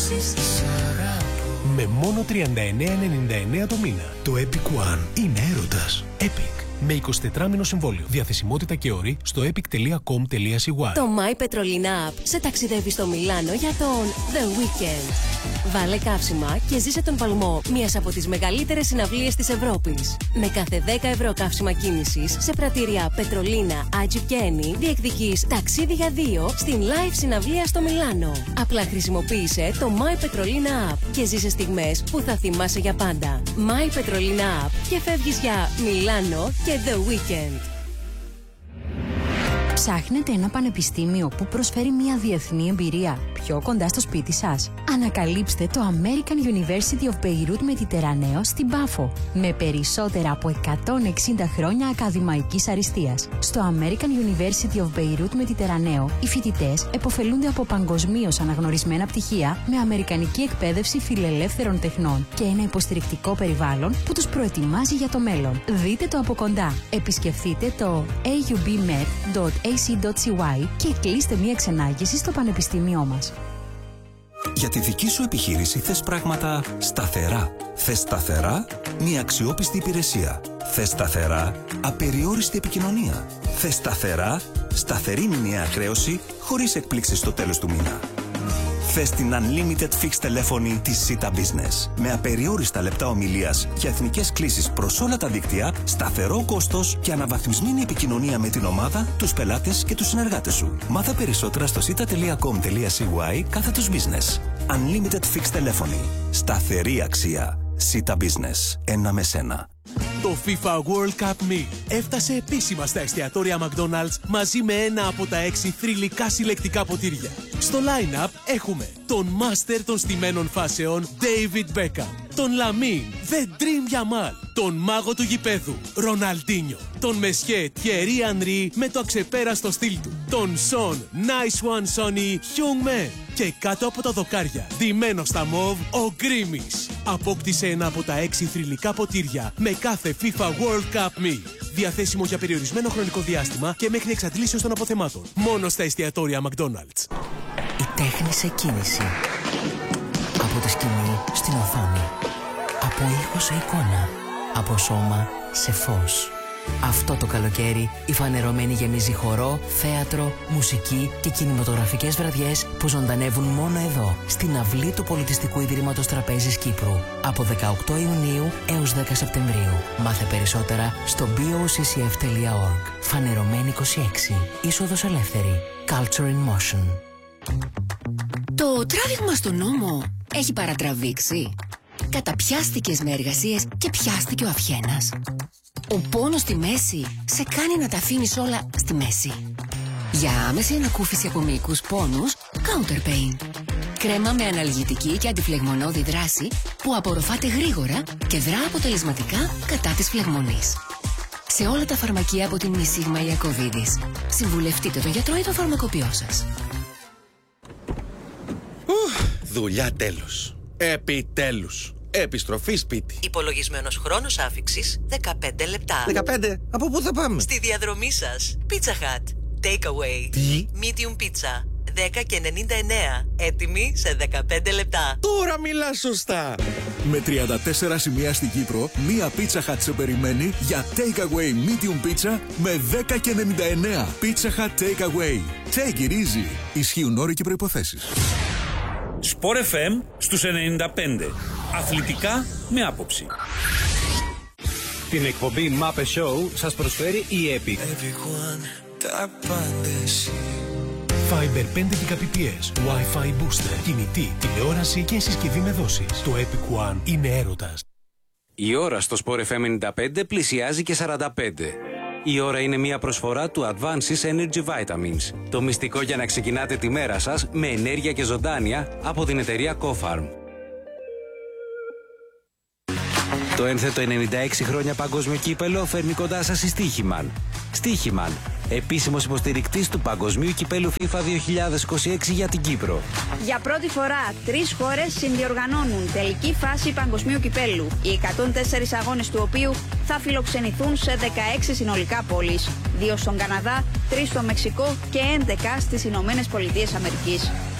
Με μόνο 39,99 το μήνα. Το Epic One είναι έρωτας. Epic. Με 24μηνο συμβόλαιο. Διαθεσιμότητα και όροι στο epic.com.cy. Το My Petrolina App σε ταξιδεύει στο Μιλάνο για τον The Weekend. Βάλε καύσιμα και ζήσε τον παλμό μιας από τις μεγαλύτερες συναυλίες της Ευρώπης. Με κάθε 10 ευρώ καύσιμα κίνησης σε πρατήρια Petrolina, Agip και Eni διεκδικείς ταξίδι για 2 στην live συναυλία στο Μιλάνο. Απλά χρησιμοποίησε το My Petrolina App και ζήσε στιγμές που θα θυμάσαι για πάντα. My Petrolina App και φεύγεις για Μιλάνο και The Weekend. Ψάχνετε ένα πανεπιστήμιο που προσφέρει μια διεθνή εμπειρία πιο κοντά στο σπίτι σας? Ανακαλύψτε το American University of Beirut Mediterraneo στην Πάφο, με περισσότερα από 160 χρόνια ακαδημαϊκής αριστείας. Στο American University of Beirut Mediterraneo, οι φοιτητές επωφελούνται από παγκοσμίως αναγνωρισμένα πτυχία με αμερικανική εκπαίδευση φιλελεύθερων τεχνών και ένα υποστηρικτικό περιβάλλον που τους προετοιμάζει για το μέλλον. Δείτε το από κοντά. Επισκεφτείτε το aubmed.ac.cy και κλείστε μια ξενάγηση στο πανεπιστήμιό μας. Για τη δική σου επιχείρηση θες πράγματα σταθερά. Θες σταθερά μια αξιόπιστη υπηρεσία. Θες σταθερά απεριόριστη επικοινωνία. Θες σταθερά σταθερή μηνιαία χρέωση χωρίς εκπλήξεις στο τέλος του μήνα. Θες την Unlimited Fixed τηλέφωνη της Sita Business. Με απεριόριστα λεπτά ομιλίας για εθνικές κλήσεις προς όλα τα δίκτυα, σταθερό κόστος και αναβαθμισμένη επικοινωνία με την ομάδα, τους πελάτες και τους συνεργάτες σου. Μάθε περισσότερα στο sita.com.cy/business. Unlimited Fixed τηλέφωνη. Σταθερή αξία. Sita Business. Ένα με σένα. Το FIFA World Cup Meal έφτασε επίσημα στα εστιατόρια McDonald's μαζί με ένα από τα 6 θρυλικά συλλεκτικά ποτήρια. Στο line-up έχουμε τον Master των στημένων φάσεων David Beckham, τον Lamine The Dream Yamal, τον μάγο του γηπέδου Ροναλντίνιο, τον Μεσχέ Thierry Henry με το αξεπέραστο στυλ του, τον Son Nice One Sonny Heung-min και κάτω από τα δοκάρια, ντυμένο στα μοβ, ο Γκρίμις. Απόκτησε ένα από τα 6 θρυλικά ποτήρια με κάθε FIFA World Cup Meal. Διαθέσιμο για περιορισμένο χρονικό διάστημα και μέχρι εξαντλήσεως των αποθεμάτων. Μόνο στα εστιατόρια McDonald's. Η τέχνη σε κίνηση. Από τη σκηνή στην οθόνη. Από ήχο σε εικόνα. Από σώμα σε φως. Αυτό το καλοκαίρι η Φανερωμένη γεμίζει χορό, θέατρο, μουσική και κινηματογραφικές βραδιές που ζωντανεύουν μόνο εδώ, στην αυλή του Πολιτιστικού Ιδρύματος Τραπέζης Κύπρου. Από 18 Ιουνίου έως 10 Σεπτεμβρίου. Μάθε περισσότερα στο boccf.org. Φανερωμένη 26. Είσοδος ελεύθερη. Culture in Motion. Το τράβηγμα στον νόμο έχει παρατραβήξει. Καταπιάστηκες με εργασίες και πιάστηκε ο αυχένας. Ο πόνος στη μέση σε κάνει να τα αφήνεις όλα στη μέση. Για άμεση ανακούφιση από μυϊκούς πόνους, Counter Pain. Κρέμα με αναλγητική και αντιφλεγμονώδη δράση που απορροφάται γρήγορα και δρά αποτελεσματικά κατά της φλεγμονής. Σε όλα τα φαρμακεία από την Μισίγμα Ιακωβίδης. Συμβουλευτείτε τον γιατρό ή τον φαρμακοποιό σας. Δουλειά τέλος. Επιτέλους. Επιστροφή σπίτι. Υπολογισμένος χρόνος άφιξης 15 λεπτά. 15. Από πού θα πάμε? Στη διαδρομή σας. Pizza Hut. Takeaway. Τι? Medium pizza. 10,99. Έτοιμη σε 15 λεπτά. Τώρα μιλάς σωστά. Με 34 σημεία στην Κύπρο, μία Pizza Hut σε περιμένει για Takeaway Medium Pizza με 10,99. Pizza Hut Takeaway. Take it easy. Ισχύουν όροι και προϋποθέσεις. Sport FM στους 95. Αθλητικά με άποψη. Την εκπομπή Muppet Show σας προσφέρει η Epic. Fiber 5 Gbps, Wi-Fi booster, κινητή, τηλεόραση και συσκευή με δόσεις. Το Epic One είναι έρωτας. Η ώρα στο Sport FM 95 πλησιάζει και 45. Η ώρα είναι μια προσφορά του Advances Energy Vitamins. Το μυστικό για να ξεκινάτε τη μέρα σας με ενέργεια και ζωντάνια από την εταιρεία Cofarm. Το ένθετο 96 χρόνια παγκόσμιο κύπελο φέρνει κοντά σας η Στίχημαν. Στίχημαν, επίσημος υποστηρικτής του Παγκοσμίου Κυπέλου FIFA 2026 για την Κύπρο. Για πρώτη φορά, 3 χώρες συνδιοργανώνουν τελική φάση Παγκοσμίου Κυπέλου, οι 104 αγώνες του οποίου θα φιλοξενηθούν σε 16 συνολικά πόλεις, 2 στον Καναδά, 3 στο Μεξικό και 11 στις Ηνωμένες Πολιτείες Αμερικής.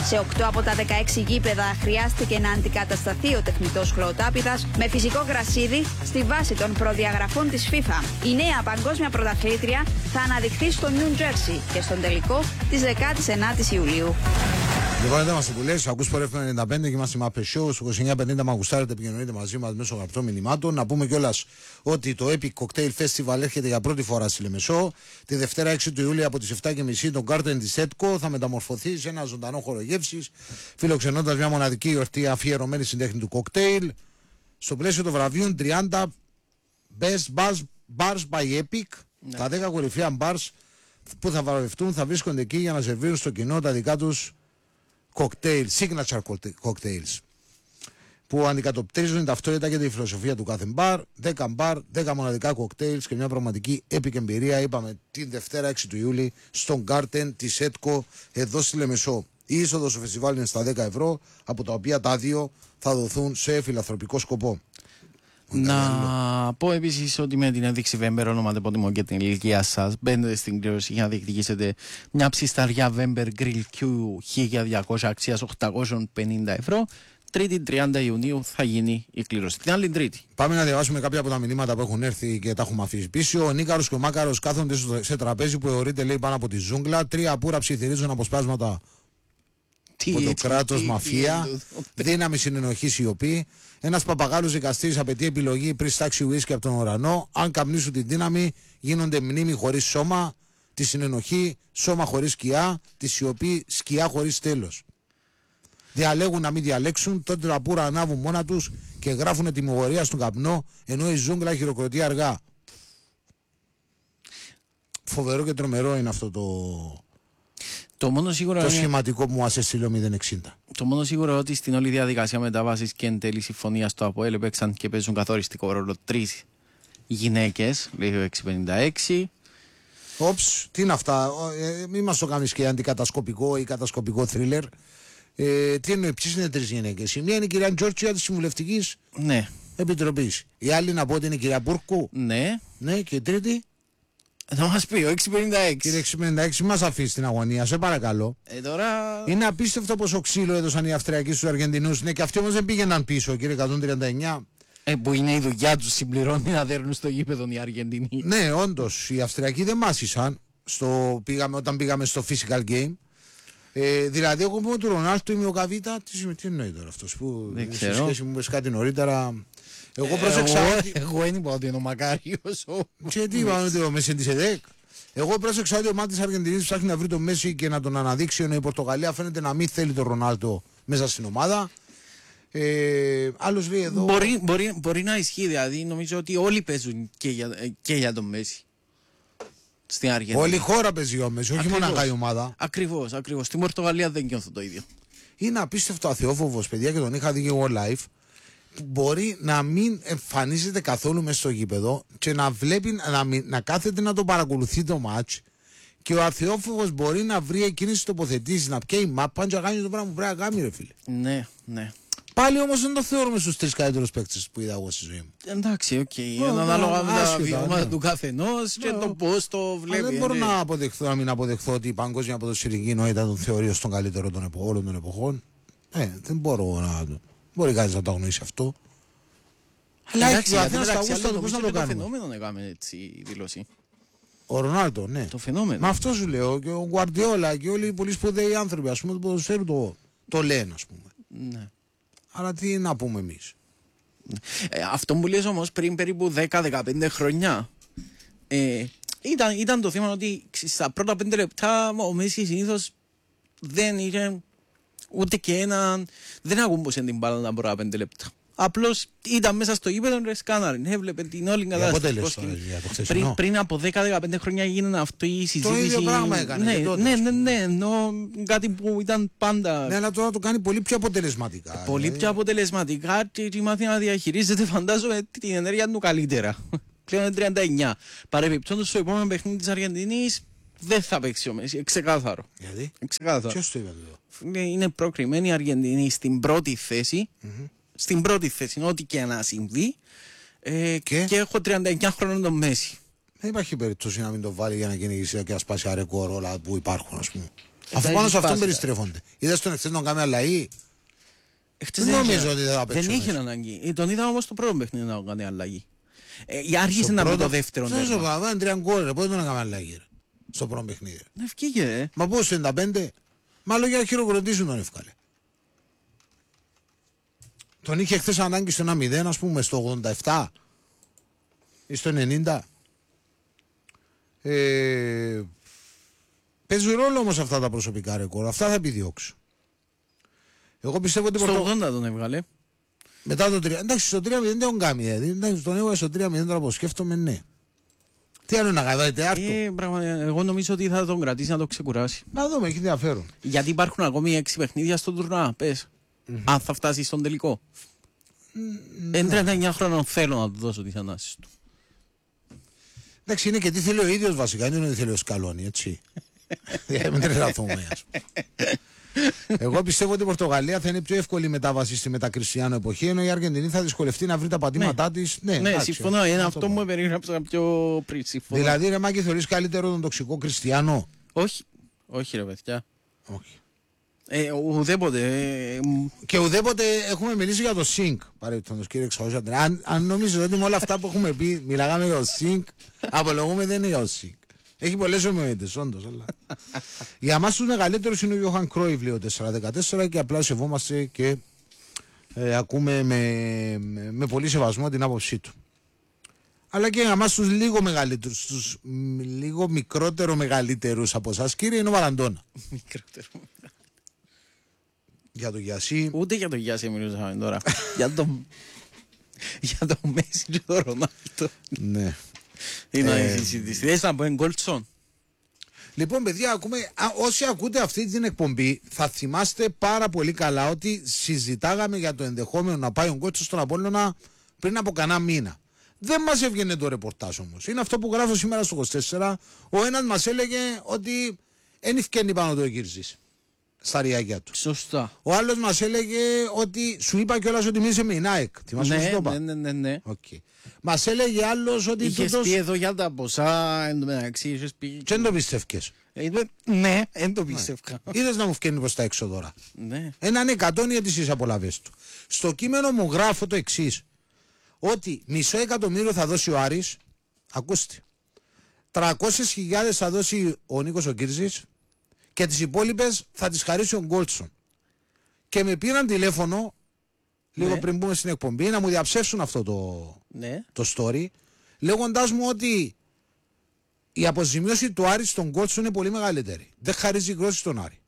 Σε 8 από τα 16 γήπεδα χρειάστηκε να αντικατασταθεί ο τεχνητός χλωοτάπηδας με φυσικό γρασίδι στη βάση των προδιαγραφών της FIFA. Η νέα παγκόσμια πρωταθλήτρια θα αναδειχθεί στο Νιου Τζέρσι και στον τελικό της 19ης Ιουλίου. Λοιπόν, εδώ είμαστε που λες, ακούς Sport FM 95 και είμαστε με Apple Show. Στο 2950 μα γουστάρετε, επικοινωνείτε μαζί μας μέσω γραπτών μηνυμάτων. Να πούμε κιόλας ότι το Epic Cocktail Festival έρχεται για πρώτη φορά στη Λεμεσό. Τη Δευτέρα 6 του Ιούλη από τις 7.30 το Garden της ΕΤΚΟ θα μεταμορφωθεί σε ένα ζωντανό χώρο γεύσης, φιλοξενώντας μια μοναδική γιορτή αφιερωμένη στην τέχνη του κοκτέιλ. Στο πλαίσιο των βραβείων 30 Best Bars by Epic, τα 10 κορυφαία bars που θα βραβευτούν θα βρίσκονται εκεί για να σερβίρουν στο κοινό τα δικά τους cocktail, signature cocktails, που αντικατοπτρίζουν την ταυτότητα και τη φιλοσοφία του κάθε μπαρ. 10 μπαρ, 10 μοναδικά cocktails και μια πραγματική epic εμπειρία, είπαμε, την Δευτέρα 6 του Ιούλη στον Garden της ΕΤΚΟ εδώ στη Λεμεσό. Η είσοδος στο φεστιβάλ είναι στα 10 ευρώ, από τα οποία τα 2 θα δοθούν σε φιλανθρωπικό σκοπό. Να πω επίσης ότι με την ένδειξη Βέμπερ, όνομα τεπώνυμο και την ηλικία σας, μπαίνετε στην κλήρωση για να διεκδικήσετε μια ψισταριά Βέμπερ Grill Q 1200 αξίας 850 ευρώ. Τρίτη 30 Ιουνίου θα γίνει η κλήρωση. Την άλλη Τρίτη. Πάμε να διαβάσουμε κάποια από τα μηνύματα που έχουν έρθει και τα έχουμε αφήσει πίσω. Ο Νίκαρος και ο Μάκαρος κάθονται σε τραπέζι που αιωρείται, λέει, πάνω από τη ζούγκλα. 3 απούρα ψιθυρίζουν αποσπάσματα από το κράτος, μαφία, δύναμη συνενοχή σιωπή. Ένας παπαγάλος δικαστής απαιτεί επιλογή πριν στάξει ουίσκι από τον ουρανό. Αν καπνίσουν την δύναμη, γίνονται μνήμη χωρίς σώμα. Τη συνενοχή, σώμα χωρίς σκιά. Τη σιωπή, σκιά χωρίς τέλος. Διαλέγουν να μην διαλέξουν, τότε τα πουρα ανάβουν μόνα τους και γράφουν τιμωρία στον καπνό, ενώ η ζούγκλα χειροκροτεί αργά. Φοβερό και τρομερό είναι αυτό το μόνο σίγουρο είναι σχηματικό που μας έστειλε ο 060. Το μόνο σίγουρο ότι στην όλη διαδικασία μεταβάσεις και εν τέλει συμφωνία στο ΑΠΟΕΛ έπαιξαν και παίζουν καθοριστικό ρόλο 3 γυναίκες, λέει ο 656. Όψ, τι είναι αυτά, μην μας το κάνεις και αντικατασκοπικό ή κατασκοπικό θρίλερ. Τι εννοεί, ποιες είναι 3 γυναίκες? Η μία είναι η κυρία Τζόρτσια της Συμβουλευτικής Επιτροπής. Η άλλη να πω ότι είναι η κυρία Μπούρκου. Ναι, και η τρίτη. Θα μας πει ο 656. Κύριε 656, μας αφήσει την αγωνία, σε παρακαλώ. Τώρα... Είναι απίστευτο πόσο ξύλο έδωσαν οι Αυστριακοί στους Αργεντινούς. Ναι, και αυτοί όμως δεν πήγαιναν πίσω, κύριε 139. Που είναι η δουλειά τους, συμπληρώνει να δέρνουν στο γήπεδο οι Αργεντινοί. Ναι, όντως, οι Αυστριακοί δεν μάσησαν όταν πήγαμε στο physical game. Δηλαδή, εγώ που του Ρονάλντο είμαι ο Καβίτα. Τι εννοεί τώρα αυτός που σε σχέση μου είπες κάτι νωρίτερα. Εγώ πρόσεξα. Εγώ δεν είπα ότι είναι ο Μακάριος. Και τι είπα, ότι ο Μέση της ΕΔΕΚ. Εγώ πρόσεξα ότι ο ομάδα της Αργεντινής ψάχνει να βρει τον Μέση και να τον αναδείξει, ενώ η Πορτογαλία φαίνεται να μην θέλει τον Ρονάλντο μέσα στην ομάδα. Άλλος λέει εδώ. Μπορεί να ισχύει, δηλαδή νομίζω ότι όλοι παίζουν και για τον Μέση. Στην Αργεντινή. Όλη η χώρα παίζει ο Μέση, όχι μόνο η ομάδα. Ακριβώς. Στην Πορτογαλία δεν νιώθω το ίδιο. Είναι απίστευτο αθεόφοβος, παιδιά, και τον είχα δει και εγώ live. Μπορεί να μην εμφανίζεται καθόλου μέσα στο γήπεδο και να βλέπει, να κάθεται να το παρακολουθεί το μάτς, και ο αθεόφοβος μπορεί να βρει εκείνες τις τοποθετήσεις, να πιέει μάπα και να κάνει το πράγμα που πρέπει να κάνει, ρε φίλε. Ναι. Πάλι όμως δεν το θεωρούμε στους 3 καλύτερους παίκτες που είδα εγώ στη ζωή μου. Εντάξει, οκ. Ανάλογα με τα βιώματα του καθενός και το πώς το βλέπει. Δεν μπορώ να μην αποδεχθώ ότι η παγκόσμια ποδοσφαιρική ενότητα τον θεωρεί ως τον καλύτερο των όλων των εποχών. Δεν μπορώ να. Μπορεί κανείς να το αγνοήσει αυτό. Αλλά έχει ο Αθήνας στα γούστα του, πώς να το κάνουμε. Το φαινόμενο έκαμε έτσι η δήλωση. Ο Ρονάλντο, ναι. Το φαινόμενο. Μα αυτό σου λέω, και ο Γκουαρντιόλα και όλοι οι πολύ σπουδαίοι άνθρωποι, ας πούμε, του ποδοσφαίρου το λένε, ας πούμε. Ναι. Αλλά τι να πούμε εμείς. Αυτό που λες όμως πριν περίπου 10-15 χρόνια ήταν το θέμα ότι στα πρώτα 5 λεπτά ο Μέση συνήθως δεν είχε ούτε και έναν, δεν ακούμπωσε την μπάλα τα πρώτα 5 λεπτά. Απλώς ήταν μέσα στο γήπεδο, ρε σκάναριν, έβλεπε την όλη κατάσταση. Πριν από 10-15 χρόνια έγινε αυτή η συζήτηση. Το ίδιο πράγμα έκανε. Ναι, ενώ κάτι που ήταν πάντα. Ναι, αλλά τώρα το κάνει πολύ πιο αποτελεσματικά. Πολύ πιο αποτελεσματικά και μάθει να διαχειρίζεται, φαντάζομαι, την ενέργεια του καλύτερα. Πλέον είναι 39. Παρεμπιπτόντως στο επόμενο παιχνίδι της Αργεντινής δεν θα παίξει ο Μέση, ξεκάθαρο. Γιατί? Ποιος το είπε εδώ? Είναι προκριμένη η Αργεντινή στην πρώτη θέση. Στην πρώτη θέση, ό,τι και να συμβεί, και έχω 39 χρόνων τον Μέση. Δεν υπάρχει περίπτωση να μην το βάλει για να κυνηγήσει και να σπάσει αρεκό ρόλα που υπάρχουν, ας πούμε. Αφού πάνω σε αυτόν περιστρέφονται. Είδες τον εχθές να κάνει αλλαγή. Δεν νομίζω ότι θα παίξει. Δεν είχε ανάγκη. Τον είδα όμως το πρώτο παιχνίδι να κάνει αλλαγή. Άρχισε να πει το δεύτερο. Δεν σου είπα, είναι 3 γκολ, πώς δεν έκαμε αλλαγή στο πρώτο παιχνίδι. Ναι, ευκήγε. Μα πώς 95, μάλλον για να χειροκροτήσουν τον ευκάλε. Τον είχε χθες ανάγκη στο 1-0, ας πούμε, στο 87 ή στο 90. Παίζει ρόλο όμως αυτά τα προσωπικά ρεκόρ, αυτά θα επιδιώξω. Εγώ πιστεύω ότι... Στο 80 τον έβγαλε. Μετά το 3. Εντάξει, στο 3-0 δεν τον κάνει. Εντάξει, τον έβγαλε στο 3-0 τώρα που σκέφτομαι, ναι. Τι άλλο να κάνει, τετάρτο. Εγώ νομίζω ότι θα τον κρατήσει να το ξεκουράσει. Να δούμε, έχει ενδιαφέρον. Γιατί υπάρχουν ακόμη 6 παιχνίδια στο τουρνουά, πες. Αν θα φτάσει στον τελικό. Εν 39 χρόνων θέλω να του δώσω τις ανάσεις του. Εντάξει, είναι και τι θέλει ο ίδιος βασικά, δεν είναι ότι θέλει ο Σκαλόνι, έτσι. Μην τρελαθούμε, ας πούμε. Εγώ πιστεύω ότι η Πορτογαλία θα είναι πιο εύκολη μετάβαση στη μετακριστιανό εποχή, ενώ η Αργεντινή θα δυσκολευτεί να βρει τα πατήματά της. Ναι, συμφωνώ. Είναι αυτό μου περιγράψα πιο πριν. Δηλαδή, ρε Μάκη, θεωρείς καλύτερο τον τοξικό Κριστιανό? Όχι, ρε παιδιά. Όχι. Ουδέποτε. Και ουδέποτε έχουμε μιλήσει για το ΣΥΝΚ. Παρεπτόντως, κύριε Ξαούσατε. Αν νομίζετε ότι με όλα αυτά που έχουμε πει μιλάγαμε για το ΣΥΝΚ, απολογούμε, δεν είναι για το ΣΥΝΚ. Έχει πολλές ομοιότητες, όντως. Αλλά... για μας τους μεγαλύτερους είναι ο Γιώχαν Κρόιφ, λέει ο 4-14, και απλά σεβόμαστε και ακούμε με πολύ σεβασμό την άποψή του. Αλλά και για μας τους λίγο μεγαλύτερους, τους λίγο μικρότερο μεγαλύτερους από εσάς, κύριε, είναι ο Μαραντόνα. Μικρότερο. Για το Γιασί. Ούτε για το Γιασί μιλούσαμε τώρα. Για το Μέση και το Ρονάλντο. Ναι. Είναι η συζήτηση. Θες να πω εγκόλτσον. Λοιπόν, παιδιά, όσοι ακούτε αυτή την εκπομπή, θα θυμάστε πάρα πολύ καλά ότι συζητάγαμε για το ενδεχόμενο να πάει ο Γκότσος στον Απόλλωνα πριν από κανένα μήνα. Δεν μας έβγαινε το ρεπορτάζ όμως. Είναι αυτό που γράφω σήμερα στο 24. Ο ένας μας έλεγε ότι δεν ευκαινεί πάνω το Κύρζης στα ριάκια του. Σωστά. Ο άλλος μας έλεγε ότι σου είπα κιόλας ότι μίλησε με η ΝΑΕΚ. Ναι. Okay. Μας έλεγε άλλος ότι... Είχες πει εδώ για τα ποσά, εν τω μεταξύ είχες πει... Και δεν το πιστεύκες. Ναι, δεν το πιστεύκα. Είδες να μου φκένει προς τα έξω τώρα. Ναι. Έναν 100 οι αιτήσεις απολαβές του. Στο κείμενο μου γράφω το εξής. Ότι $500,000 θα δώσει ο Άρης. Ακούστε. 300.000 θα δώσει ο Νίκος ο Κύρζης. Και τις υπόλοιπες θα τις χαρίσει ο Γκόλτσον. Και με πήραν τηλέφωνο λίγο πριν μπούμε στην εκπομπή να μου διαψεύσουν αυτό το story, λέγοντάς μου ότι η αποζημίωση του Άρη στον Γκόλτσον είναι πολύ μεγαλύτερη. Δεν χαρίζει γνώση στον Άρη.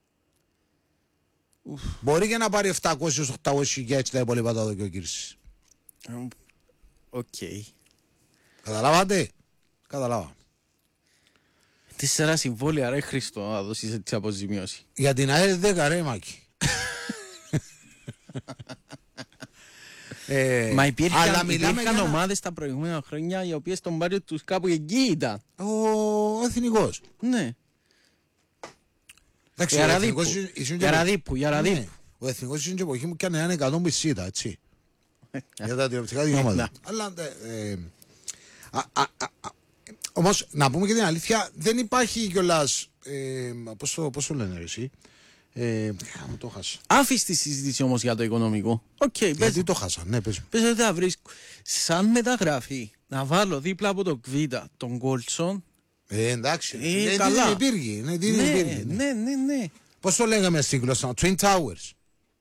Μπορεί και να πάρει 700-800 και έτσι τα υπόλοιπα τα δω και ο Κύρσης. Οκ. Καταλάβατε? Καταλάβαμε. 4 συμβόλαια ρε Χριστό να δώσεις έτσι αποζημίωση. Για την ΑΕΛ 10 ρε Μάκη. Μα υπήρχαν ομάδες τα προηγούμενα χρόνια οι οποίες τον μπάριο τους κάπου εκεί ήταν. Ο Εθνικός. Ναι. Γιαραδίπου. Ο Εθνικός είναι και εποχή μου κάνει έναν 100 πισίτα, έτσι. Για τα τηλεοπτικά δικαιώματα. Αλλά όμως να πούμε και την αλήθεια, δεν υπάρχει κιόλας. Πώς το λένε εσύ? Το χάσα. Άφησε τη συζήτηση όμως για το οικονομικό. Γιατί το χάσα, ναι, πες. Πες ότι θα βρίσκω σαν μεταγραφή να βάλω δίπλα από το Κβίτα τον Γκόλτσον. Εντάξει. Καλά. Ναι. Πώς το λέγαμε στην γλώσσα? Twin Towers.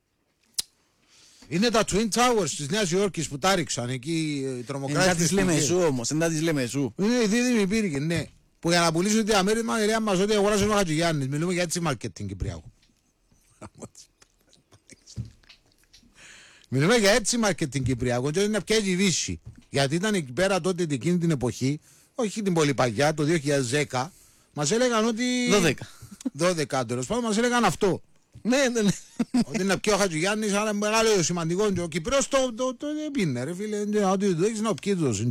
Είναι τα Twin Towers της Νέας Υόρκης που τα ρίξαν εκεί οι τρομοκράτες. Είναι της Λεμεσού όμως, είναι της Λεμεσού. Είναι η δίδυμη πύργη, ναι. Που για να πουλήσουν τη αμέρισμα, λέει μας ότι αγοράζουν ο Χατζηγιάννης. Μιλούμε για έτσι marketing Κυπριακού. Μιλούμε για έτσι marketing Κυπριακού και είναι πια η Δύση. Γιατί ήταν εκεί πέρα τότε εκείνη την εποχή, όχι την πολύ παγιά, το 2010, μας έλεγαν ότι... 12 τέλος πάντων, μας έλεγαν αυτό. Ναι. Ότι είναι πιο ο Χατζηγιάννης, αλλά μεγάλο σημαντικό. Και ο Κυπρός το πίνε, ρε φίλε. Ότι το έχεις να πιέτος.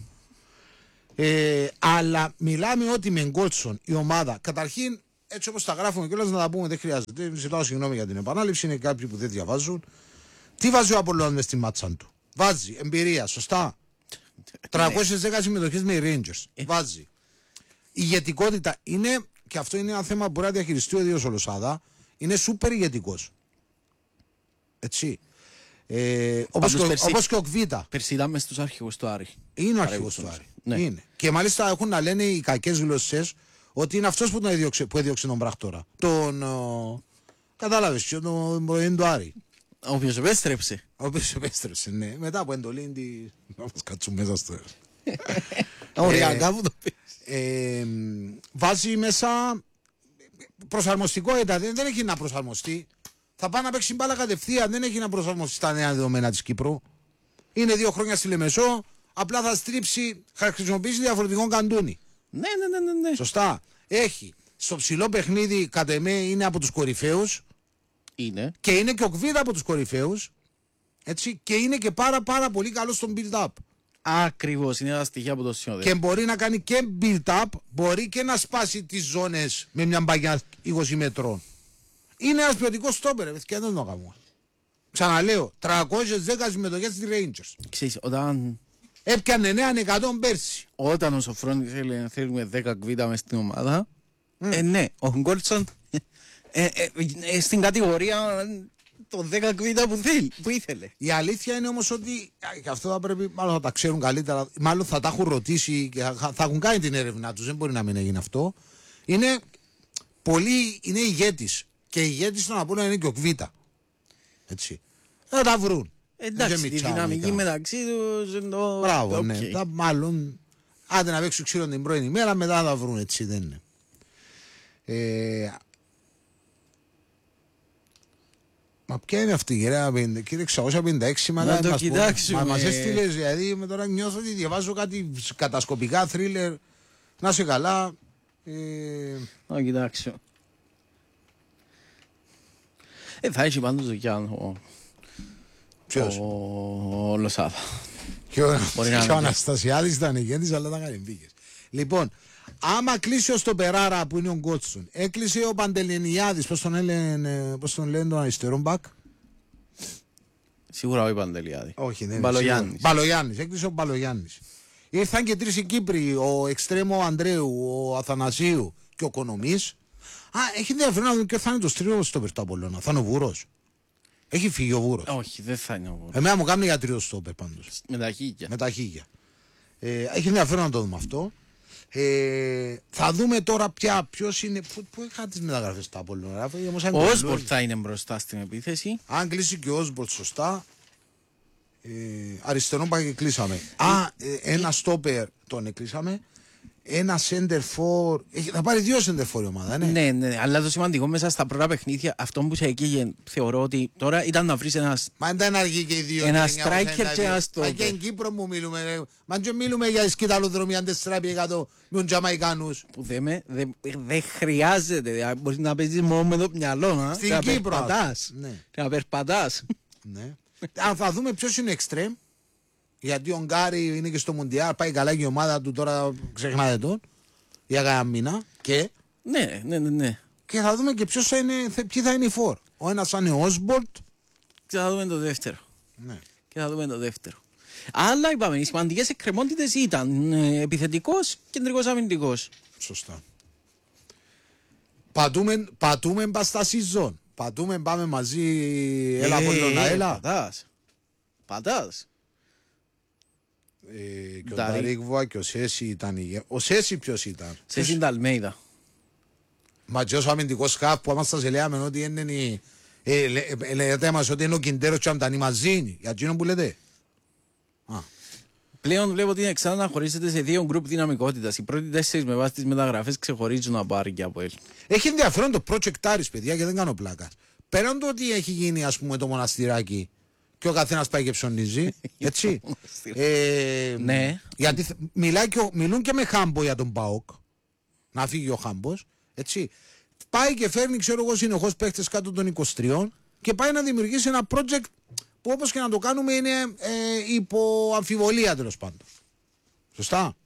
Αλλά μιλάμε ότι με Γκόλτσον η ομάδα, καταρχήν, έτσι όπως τα γράφουμε κιόλας να τα πούμε, δεν χρειάζεται. Ζητάω συγγνώμη για την επανάληψη, είναι κάποιοι που δεν διαβάζουν. Τι βάζει ο Απολλώνας μες στη μάτσα του? Βάζει εμπειρία, σωστά. 310 συμμετοχές με οι Rangers. Βάζει ηγετικότητα. Είναι και αυτό είναι ένα θέμα που μπορεί να διαχειριστεί ο ίδιος ο Λοσάδα, είναι σούπερ ηγετικός. Έτσι. Όπως και ο Κβίτα. Πέρσι ήταν μες στους αρχηγούς του Άρη. Είναι ο αρχηγός του Άρη. Ναι. Είναι. Και μάλιστα έχουν να λένε οι κακές γλωσσές ότι είναι αυτός που έδιωξε τον Πράκτορα. Κατάλαβες, τον πρωί του Άρη. Ο οποίος επέστρεψε. Ναι. Μετά από εντολή να μας κάτσουν μέσα στο... Οριακά που το πεις. Βάζει μέσα προσαρμοστικότητα, δεν έχει να προσαρμοστεί. Θα πάει να παίξει μπάλα κατευθείαν, δεν έχει να προσαρμοστεί στα νέα δεδομένα της Κύπρου. Είναι 2 χρόνια στη Λεμεσό, απλά θα στρίψει, θα χρησιμοποιήσει διαφορετικό καντούνι. Ναι. Σωστά. Έχει. Στο ψηλό παιχνίδι, κατ' εμέ, είναι από τους κορυφαίους. Είναι. Και είναι και ο Κβίτα από τους κορυφαίους. Έτσι. Και είναι και πάρα πολύ καλό στον build-up. Ακριβώς, είναι ένα στοιχείο που το συνοδεύει. Και μπορεί να κάνει και build-up, μπορεί και να σπάσει τις ζώνες με μια μπαγιά 20 μετρών. Είναι ένας ποιοτικός στόπερ, και δεν το κάνουμε. Ξαναλέω, 310 συμμετοχές στις Rangers. Ξέρεις, όταν... Έπιανε 9% πέρσι. Όταν ο Σοφρόνης θέλουμε 10 Κβίτα μες στην ομάδα, ναι, ο Γκόλτσον στην κατηγορία των 10 Κβίτα που ήθελε. Η αλήθεια είναι όμως ότι, και αυτό θα πρέπει, μάλλον θα τα ξέρουν καλύτερα, μάλλον θα τα έχουν ρωτήσει και θα έχουν κάνει την έρευνά τους, δεν μπορεί να μην έγινε αυτό. Είναι ηγέτης. Και ηγέτης στον Απόλλωνα είναι και ο Κβίτα. Έτσι. Θα τα βρουν. Εντάξει, τη δυναμική μεταξύ τους. Μπράβο, ναι. Μάλλον, άντε να παίξουν ξύλο την πρώην ημέρα, μετά θα τα βρουν, έτσι δεν είναι. Μα ποια είναι αυτή η κυρία, κύριε 656, να το κοιτάξουμε. Μας έστειλες, δηλαδή με τώρα νιώθω ότι διαβάζω κάτι κατασκοπικά θρίλερ. Να είσαι καλά. Να κοιτάξω. Θα έχει πάντως δουλειά ο Λοσάδα. Και ο Αναστασιάδης ήταν ηγέτης, αλλά ήταν καλυμπήκες. Λοιπόν, άμα κλείσει ο Στοπεράρα που είναι ο Γκότσον, έκλεισε ο Παντελενιάδης, πώς τον λένε τον αριστερό μπακ. Σίγουρα όχι Παντελιάδη. Όχι, δεν είναι. Μπαλογιάννης, έκλεισε ο Μπαλογιάννης. Ήρθαν και 3 οι Κύπροι, ο Εξτρέμο Ανδρέου, ο Αθανασίου και ο Κονομής. Έχει ενδιαφέρον να δούμε και θα είναι το στρίο στόπερ του Απόλλωνα. Θα είναι ο Βούρος. Έχει φύγει ο Βούρος. Όχι, δεν θα είναι ο Βούρος. Εμένα μου κάνει για τρίο στόπερ πάντως. Με τα χίλια. Έχει ενδιαφέρον να το δούμε αυτό. Θα δούμε τώρα ποιος είναι. Πού είχα τις μεταγραφές του Απόλλωνα. Ο Όσμπορτ θα είναι μπροστά στην επίθεση. Αν κλείσει και ο Όσμπορτ σωστά. Αριστερό πάγε κλείσαμε. Ένα στόπερ τον κλείσαμε. Ένα center for. Θα πάρει 2 center for η ομάδα, ναι. Ναι, αλλά το σημαντικό μέσα στα πρώτα παιχνίδια, αυτό που σε εκεί θεωρώ ότι τώρα ήταν να βρει ένα. Μα δεν αργεί και οι 2. Ένα striker και ένα stopper. Μα και εν Κύπρο μου μιλούμε. Μα και μιλούμε για σκηταλοδρομία 4x100 με τους Τζαμαϊκάνους. Που δεν χρειάζεται. Δηλαδή, μπορεί να παίζει μόνο με το μυαλό. Στην Κύπρο. Να περπατάς. Ναι. Θα δούμε ποιος είναι extreme. Γιατί ο Γκάρι είναι και στο Μουντιάλ, πάει καλά και η ομάδα του, τώρα ξεχνάτε τον, για κάνα μήνα. Και... Ναι. Και θα δούμε και ποιοι θα είναι οι φορ. Ο ένας θα είναι ο Όσμπολτ. Και θα δούμε το δεύτερο. Ναι. Και θα δούμε το δεύτερο. Αλλά είπαμε, οι σημαντικές εκκρεμότητες ήταν επιθετικός, κεντρικός αμυντικός. Σωστά. Πατούμε μπας στα σιζόν. Πάμε μαζί, έλα Απόλλωνα, έλα. Πατάς. Και ο Νταρίγβουα και ο Σέση ήταν. Ο Σέση ποιος ήταν? Σέση ήταν Αλμέιδα. Ματζιός ο αμυντικός σκάφ που άμαστα σε λέμε ότι είναι. Λέτε μας ότι είναι ο Κιντέρος και αν μαζί. Για εκείνο που λέτε. Πλέον βλέπω ότι είναι εξάλλου να χωρίσετε σε 2 γκρουπ δυναμικότητας. Οι πρώτοι 4 με βάση τις μεταγραφές ξεχωρίζουν από Άρη και από Ελ. Έχει ενδιαφέρον το project Aris, παιδιά, και δεν κάνω πλάκα. Πέραν το ότι έχει γίνει, ας πούμε, το μοναστηράκι και ο καθένας πάει και ψωνίζει, έτσι. Ναι. Γιατί μιλούν και με Χάμπο για τον ΠΑΟΚ. Να φύγει ο Χάμπος, έτσι. Πάει και φέρνει, ξέρω εγώ, συνεχώς παίχτες κάτω των 23 και πάει να δημιουργήσει ένα project που όπως και να το κάνουμε είναι υπό αμφιβολία, τέλος πάντων. Σωστά.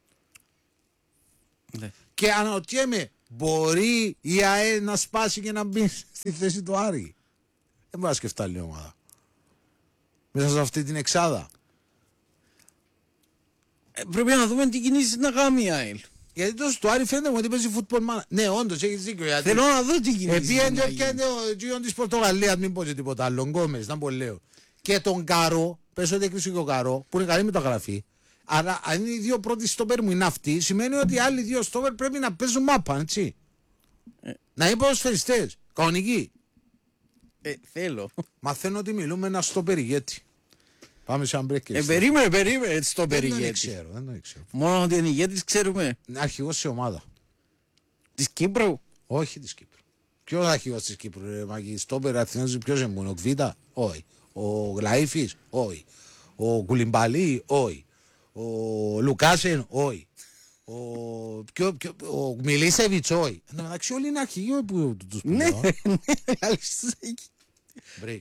Ναι. Και αναρωτιέμαι, μπορεί η ΑΕ να σπάσει και να μπει στη θέση του Άρη? Δεν μπορεί να σκεφτεί άλλη ομάδα μέσα σε αυτή την εξάδα. Πρέπει να δούμε τι κινήσεις να κάνει η ΑΕΛ. Γιατί τόσο του Άρη φαίνεται μου ότι παίζει football man. Ναι, όντως έχεις δίκιο. Θέλω να δω τι γίνεται. Επίεντε ο Τζιόν της Πορτογαλίας, μην πω και τίποτα άλλο. Γκόμες, να πω λέω. Και τον Καρό, πες ότι έκλεισε και ο Καρό, που είναι καλή μεταγραφή. Αλλά αν είναι οι δύο πρώτοι στόπερ μου είναι αυτοί, σημαίνει ότι οι άλλοι δύο στόπερ πρέπει να παίζουν μάπα, έτσι. Να είναι ποδοσφαιριστές, κανονικοί. Θέλω. Μαθαίνω ότι μιλούμε ένα στόπερ ηγέτη. Πάμε σε ένα break. Περίμενε στόπερ ηγέτη. Δεν το ξέρω. Μόνο ότι είναι ηγέτης ξέρουμε. Είναι αρχηγός σε ομάδα. Της Κύπρου. Όχι της Κύπρου. Ποιος αρχηγός της Κύπρου, ρε Μαγί, στόπερ Αθηνός, ποιος είναι, ο Κβίτα, όχι. Ο Γλαΐφης, όχι. Ο Κουλιμπαλί, όχι. Ο Λουκάσεν, όχι. Ο Μιλίσεβιτς, όχι. Εν τω μεταξύ όλοι είναι αρχηγοί που τους πουλάω. Ναι, Break.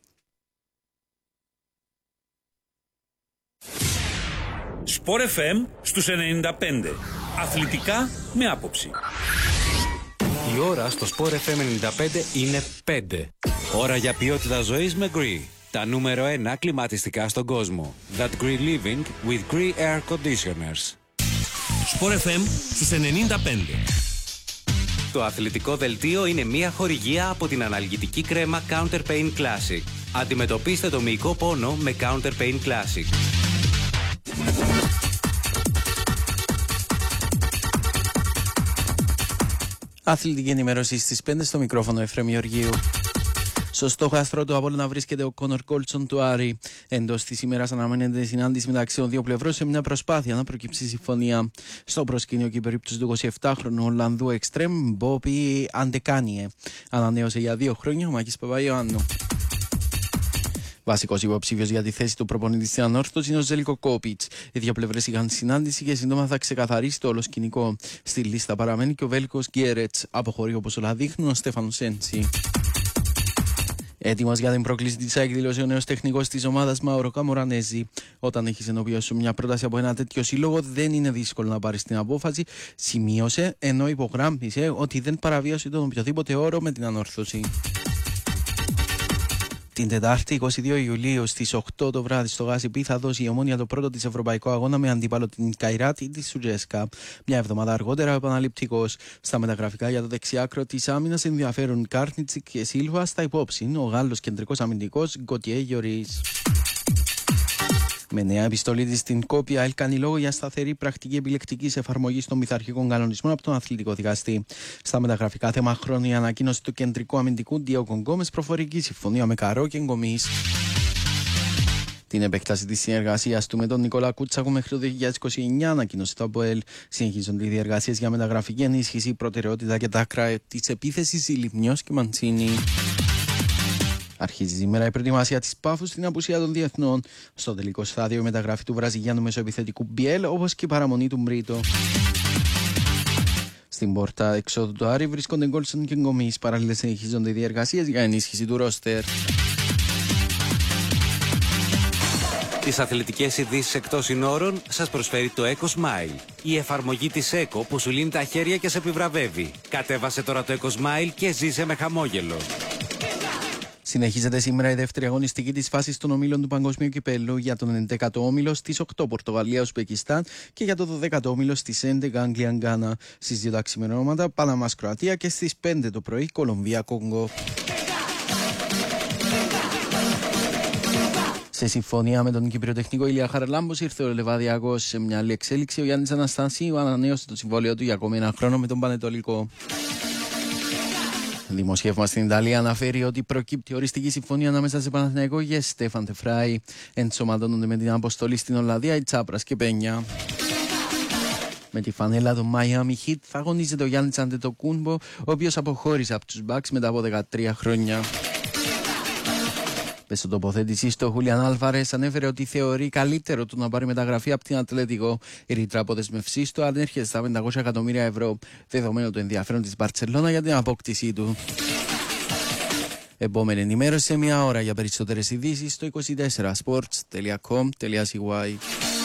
Σπορ FM στους 95. Αθλητικά με άποψη. Η ώρα στο Sport FM 95 είναι 5. Ώρα για ποιότητα ζωής με Gree. Τα νούμερο 1 κλιματιστικά στον κόσμο. That Gree Living with Gree Air Conditioners. Sport FM στους 95. Το αθλητικό δελτίο είναι μια χορηγία από την αναλγητική κρέμα Counter Pain Classic. Αντιμετωπίστε το μυϊκό πόνο με Counter Pain Classic. Αθλητική ενημέρωση στις 5 στο μικρόφωνο Εφραίμ Γεωργίου. Στο στόχαστρο του Απόλλωνα βρίσκεται ο Κόνορ Κόλτσον του Άρη. Εντός της ημέρας αναμένεται η συνάντηση μεταξύ των δύο πλευρών σε μια προσπάθεια να προκύψει συμφωνία. Στο προσκήνιο και η περίπτωση του 27χρονου Ολλανδού εξτρέμ Μπόπι Αντεκάνιε. Ανανέωσε για 2 χρόνια ο Μάκης Παπαϊωάννου. Βασικός υποψήφιος για τη θέση του προπονητή στην ανόρθωση είναι ο Ζέλικο Κόπιτς. Οι δύο πλευρές είχαν συνάντηση και σύντομα θα ξεκαθαρίσει το όλο σκηνικό. Στη λίστα παραμένει και ο Βέλικος Γκέρετς. Αποχωρεί όπως όλα δείχνουν ο Στέφανο Σέντσι. Έτοιμος για την πρόκληση της ΑΕΚ δήλωσε ο νέος τεχνικός της ομάδας Μάουρο Καμορανέζη. Όταν έχεις ενώπιον σου μια πρόταση από ένα τέτοιο σύλλογο, δεν είναι δύσκολο να πάρεις την απόφαση, σημείωσε, ενώ υπογράμμισε ότι δεν παραβίασε τον οποιοδήποτε όρο με την ανόρθωση. Την Τετάρτη, 22 Ιουλίου, στις 8 το βράδυ στο Γάσιπι θα δώσει η Ομόνια το πρώτο της ευρωπαϊκό αγώνα με αντίπαλο την Καϊράτη της Σουτζέσκα. Μια εβδομάδα αργότερα, επαναληπτικός. Στα μεταγραφικά για το δεξιάκρο της άμυνας ενδιαφέρουν Κάρνιτσικ και Σίλβα, στα υπόψη ο Γάλλος κεντρικός αμυντικός Γκοτιέ Γιωρίς. Με νέα επιστολή της στην Κόπια, έλκανει λόγο για σταθερή πρακτική επιλεκτικής εφαρμογής των πειθαρχικών κανονισμών από τον αθλητικό δικαστή. Στα μεταγραφικά θέμα χρόνου, η ανακοίνωση του κεντρικού αμυντικού Ντιόγκο Γκόμες, προφορική συμφωνία με Καρό και Γκομής. Την επέκταση της συνεργασίας του με τον Νικόλα Κούτσακο μέχρι το 2029 ανακοίνωσε το ΑΠΟΕΛ. Συνεχίζονται οι διεργασίες για μεταγραφική ενίσχυση, προτεραιότητα και τα άκρα της επίθεσης Λιμνιός και Μαντσίνη. Αρχίζει σήμερα η προετοιμασία της Πάφου στην απουσία των διεθνών. Στο τελικό στάδιο η μεταγραφή του βραζιλιάνου μεσοεπιθετικού Μπιέλ, όπως και η παραμονή του Μπρίτο. Στην πόρτα εξόδου του Άρη βρίσκονται Γκόλσον και Γκομής. Παράλληλα συνεχίζονται οι διεργασίες για ενίσχυση του ρόστερ. Τις αθλητικές ειδήσεις εκτός συνόρων σας προσφέρει το Eco Smile. Η εφαρμογή της Eco που σου λύνει τα χέρια και σε επιβραβεύει. Κατέβασε τώρα το Eco Smile και ζήσε με χαμόγελο. Συνεχίζεται σήμερα η δεύτερη αγωνιστική της φάσης των ομίλων του Παγκοσμίου Κυπέλλου για τον 11ο όμιλο στις 8 Πορτογαλία-Ουσπεκιστάν και για το 12ο όμιλο στις 11 Αγγλία-Γκάνα. Στις 2 τα ξημερώματα Παναμάς-Κροατία και στις 5 το πρωί Κολομβία-Κόγκο. Σε συμφωνία με τον Κύπριο τεχνικό Ηλία Χαραλάμπος ήρθε ο Λεβαδιακός. Σε μια άλλη εξέλιξη, ο Γιάννης Αναστασίου ανανέωσε το συμβόλαιο του για ακόμη ένα χρόνο με τον Πανετολικό. Δημοσίευμα στην Ιταλία αναφέρει ότι προκύπτει οριστική συμφωνία ανάμεσα σε Παναθηναϊκό και Στέφαν Τεφράι. Ενσωματώνονται με την αποστολή στην Ολλανδία οι Τσάπρας και Πένια. Με τη φανέλα του Miami Heat θα αγωνίζεται ο Γιάννης Αντετοκούνμπο, ο οποίος αποχώρησε από τους Bucks μετά από 13 χρόνια. Στο τοποθέτησή του, ο Χούλιαν Άλβαρες ανέφερε ότι θεωρεί καλύτερο το να πάρει μεταγραφή από την Ατλέτικο. Η ρήτρα αποδεσμευσής του ανέρχεται στα 500 εκατομμύρια ευρώ, δεδομένο το ενδιαφέρον της Μπαρτσελώνα για την απόκτησή του. Επόμενη ενημέρωση σε μια ώρα. Για περισσότερες ειδήσεις στο 24sports.com.cy.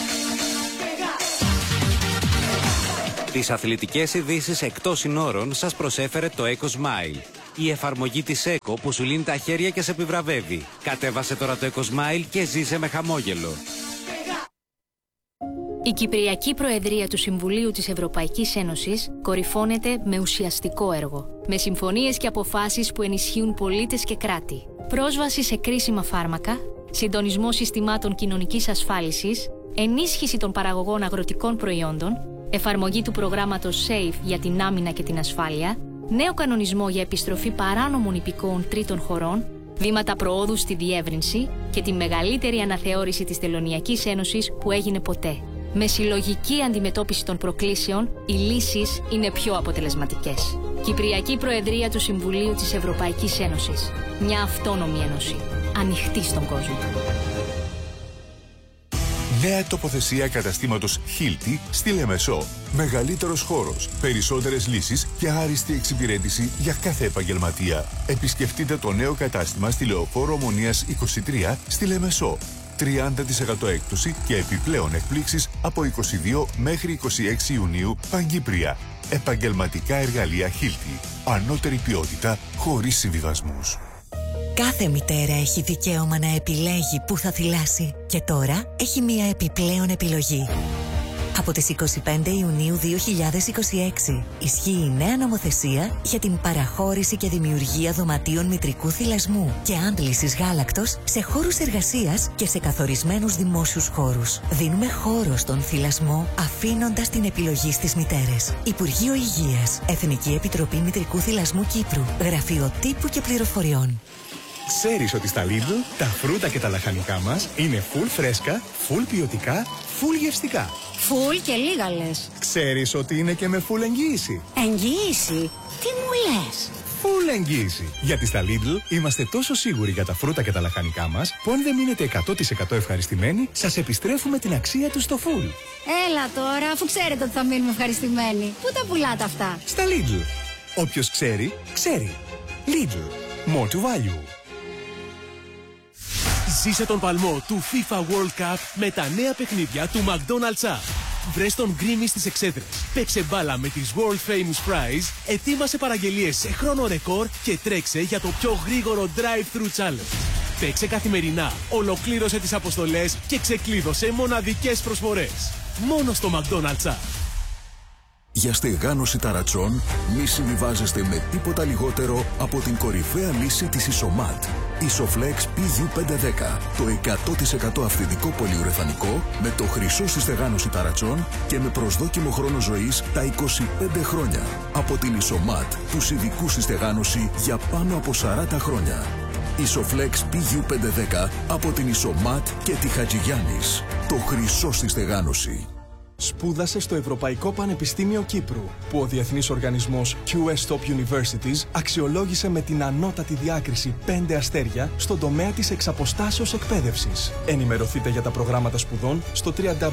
Τις αθλητικές ειδήσεις εκτός συνόρων σας προσέφερε το Eco Smile. Η εφαρμογή της Eco που σου λύνει τα χέρια και σε επιβραβεύει. Κατέβασε τώρα το Eco Smile και ζήσε με χαμόγελο. Η Κυπριακή Προεδρία του Συμβουλίου της Ευρωπαϊκής Ένωσης κορυφώνεται με ουσιαστικό έργο, με συμφωνίες και αποφάσεις που ενισχύουν πολίτες και κράτη, πρόσβαση σε κρίσιμα φάρμακα, συντονισμό συστημάτων κοινωνικής ασφάλισης, ενίσχυση των παραγωγών αγροτικών προϊόντων, εφαρμογή του προγράμματος SAFE για την άμυνα και την ασφάλεια, νέο κανονισμό για επιστροφή παράνομων υπηκόων τρίτων χωρών, βήματα προόδου στη διεύρυνση και τη μεγαλύτερη αναθεώρηση της Τελωνειακής Ένωσης που έγινε ποτέ. Με συλλογική αντιμετώπιση των προκλήσεων, οι λύσεις είναι πιο αποτελεσματικές. Κυπριακή Προεδρία του Συμβουλίου της Ευρωπαϊκής Ένωσης. Μια αυτόνομη ένωση. Ανοιχτή στον κόσμο. Νέα τοποθεσία καταστήματος Hilti στη Λεμεσό. Μεγαλύτερος χώρος, περισσότερες λύσεις και άριστη εξυπηρέτηση για κάθε επαγγελματία. Επισκεφτείτε το νέο κατάστημα στη Λεωφόρο Ομονίας 23 στη Λεμεσό. 30% έκπτωση και επιπλέον εκπλήξεις από 22 μέχρι 26 Ιουνίου Παγκύπρια. Επαγγελματικά εργαλεία Hilti. Ανώτερη ποιότητα χωρίς συμβιβασμούς. Κάθε μητέρα έχει δικαίωμα να επιλέγει πού θα θυλάσει και τώρα έχει μία επιπλέον επιλογή. Από τις 25 Ιουνίου 2026 ισχύει η νέα νομοθεσία για την παραχώρηση και δημιουργία δωματίων μητρικού θυλασμού και άντλησης γάλακτος σε χώρους εργασίας και σε καθορισμένους δημόσιους χώρους. Δίνουμε χώρο στον θυλασμό αφήνοντας την επιλογή στις μητέρες. Υπουργείο Υγείας, Εθνική Επιτροπή Μητρικού Θυλασμού Κύπρου, Γραφείο Τύπου και Πληροφοριών. Ξέρεις ότι στα Lidl τα φρούτα και τα λαχανικά μας είναι full φρέσκα, full ποιοτικά, full γευστικά. Φουλ και λίγα λες. Ξέρεις ότι είναι και με full εγγύηση. Εγγύηση? Τι μου λες? Full εγγύηση. Γιατί στα Lidl είμαστε τόσο σίγουροι για τα φρούτα και τα λαχανικά μας που αν δεν μείνετε 100% ευχαριστημένοι, σας επιστρέφουμε την αξία τους στο full. Έλα τώρα, αφού ξέρετε ότι θα μείνουμε ευχαριστημένοι. Πού τα πουλάτε αυτά? Στα Lidl. Όποιος ξέρει, ξέρει. Lidl. More to value. Ζήσε τον παλμό του FIFA World Cup με τα νέα παιχνίδια του McDonald's App. Βρες τον Γκρίμι στις εξέδρες. Παίξε μπάλα με τις World Famous Fries, ετοίμασε παραγγελίες σε χρόνο ρεκόρ και τρέξε για το πιο γρήγορο Drive-Thru Challenge. Παίξε καθημερινά, ολοκλήρωσε τις αποστολές και ξεκλείδωσε μοναδικές προσφορές. Μόνο στο McDonald's App. Για στεγάνωση ταρατσών, μη συμβιβάζεστε με τίποτα λιγότερο από την κορυφαία λύση της Isomat. Isoflex PU510. Το 100% αυθεντικό πολυουρεθανικό με το χρυσό στη στεγάνωση ταρατσών και με προσδόκιμο χρόνο ζωής τα 25 χρόνια. Από την Isomat, τους ειδικούς στη στεγάνωση για πάνω από 40 χρόνια. Isoflex PU510 από την Isomat και τη Χατζηγιάννης. Το χρυσό στη στεγάνωση. Σπούδασε στο Ευρωπαϊκό Πανεπιστήμιο Κύπρου, που ο διεθνής οργανισμός QS Top Universities αξιολόγησε με την ανώτατη διάκριση 5 αστέρια στον τομέα της εξαποστάσεως εκπαίδευσης. Ενημερωθείτε για τα προγράμματα σπουδών στο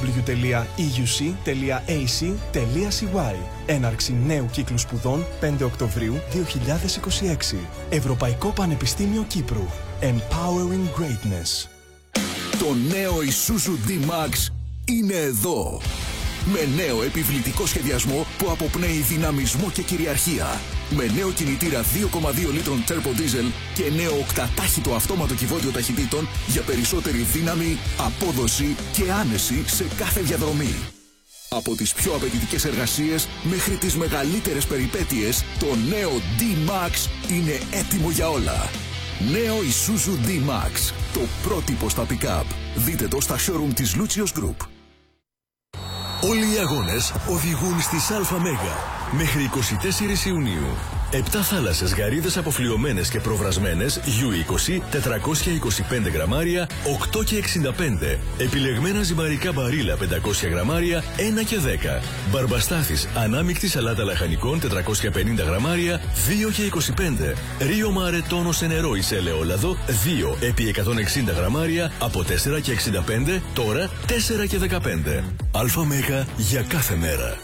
www.euc.ac.cy. Έναρξη νέου κύκλου σπουδών 5 Οκτωβρίου 2026. Ευρωπαϊκό Πανεπιστήμιο Κύπρου. Empowering Greatness. Το νέο Isuzu D-Max είναι εδώ. Με νέο επιβλητικό σχεδιασμό που αποπνέει δυναμισμό και κυριαρχία. Με νέο κινητήρα 2,2 λίτρων turbo diesel και νέο οκτατάχυτο αυτόματο κυβότιο ταχυτήτων για περισσότερη δύναμη, απόδοση και άνεση σε κάθε διαδρομή. Από τις πιο απαιτητικές εργασίες μέχρι τις μεγαλύτερες περιπέτειες, το νέο D-Max είναι έτοιμο για όλα. Νέο Isuzu D-Max, το πρότυπο στα pick-up. Δείτε το στα showroom της Lucius Group. Όλοι οι αγώνες οδηγούν στις ΑΜΕΓΑ μέχρι 24 Ιουνίου. 7 θάλασσες γαρίδες αποφλειωμένες και προβρασμένες U20, 425 γραμμάρια, 8 και 65. Επιλεγμένα ζυμαρικά μπαρίλα 500 γραμμάρια, 1 και 10. Μπαρμπαστάθης ανάμεικτη σαλάτα λαχανικών 450 γραμμάρια, 2 και 25. Ρίο Μάρε τόνο σε νερό ή σε ελαιόλαδο, 2 επί 160 γραμμάρια, από 4 και 65, τώρα 4 και 15. ΑΜΕΓΑ για κάθε μέρα.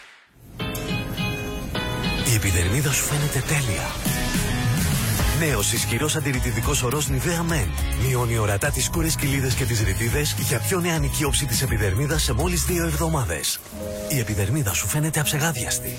Η επιδερμίδα σου φαίνεται τέλεια. Νέος ισχυρός αντιρρητιδικός ορός Nivea Men. Μειώνει ορατά τις σκούρες κοιλίδες και τις ρητίδες για πιο νεανική όψη της επιδερμίδας σε μόλις 2 εβδομάδες. Η επιδερμίδα σου φαίνεται αψεγάδιαστη.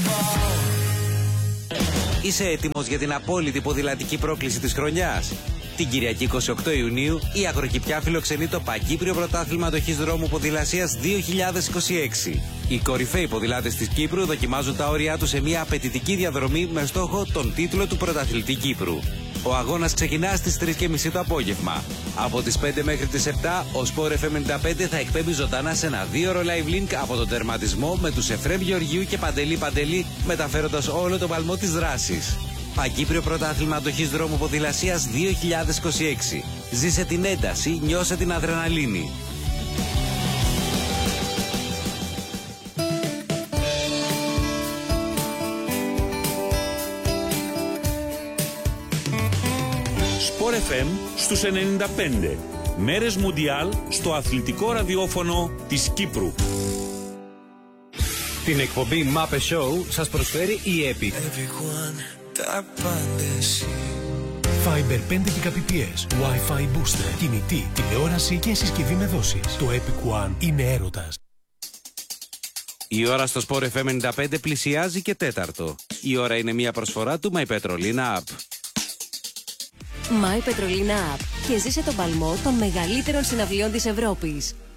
Είσαι έτοιμος για την απόλυτη ποδηλατική πρόκληση της χρονιάς? Την Κυριακή 28 Ιουνίου η Αγροκηπιά φιλοξενεί το Παγκύπριο Πρωτάθλημα Αντοχής Δρόμου Ποδηλασίας 2026. Οι κορυφαίοι ποδηλάτες της Κύπρου δοκιμάζουν τα όρια τους σε μια απαιτητική διαδρομή με στόχο τον τίτλο του Πρωταθλητή Κύπρου. Ο αγώνας ξεκινά στις 3:30 το απόγευμα. Από τις 5 μέχρι τις 7 ο Sport FM 95 θα εκπέμπει ζωντανά σε ένα 2ωρο live link από τον τερματισμό με τους Εφρέμ Γεωργίου και Παντελή Παντελή, μεταφέροντας όλο τον παλμό της δράσης. Παγκύπριο Πρωτάθλημα Αντοχής Δρόμου Ποδηλασίας 2026. Ζήσε την ένταση, νιώσε την αδρεναλίνη. Sport FM στους 95. Μέρες Μουντιάλ στο αθλητικό ραδιόφωνο της Κύπρου. Την εκπομπή Mape Show σας προσφέρει η Epic. Fiber 5 Gbps, Wi-Fi booster, κινητή, τηλεόραση και συσκευή με δόσεις. Το Epic One είναι έρωτας. Η ώρα στο Sport FM 95 πλησιάζει και τέταρτο. Η ώρα είναι μια προσφορά του My Petrolina App. My Petrolina App και ζήσε τον παλμό των μεγαλύτερων συναυλιών της Ευρώπης.